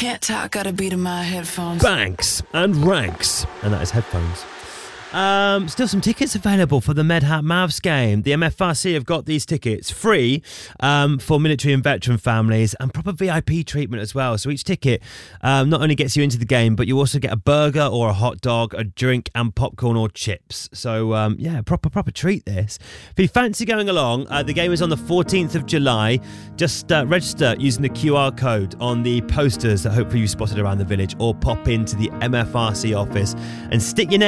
Can't talk, gotta beat in my headphones. Banks and ranks. And that is headphones. Still some tickets available for the Medhat Mavs game. The MFRC have got these tickets free for military and veteran families, and proper VIP treatment as well. So each ticket not only gets you into the game, but you also get a burger or a hot dog, a drink and popcorn or chips. So proper treat this. If you fancy going along, the game is on the 14th of July. Just register using the QR code on the posters that hopefully you spotted around the village, or pop into the MFRC office and stick your name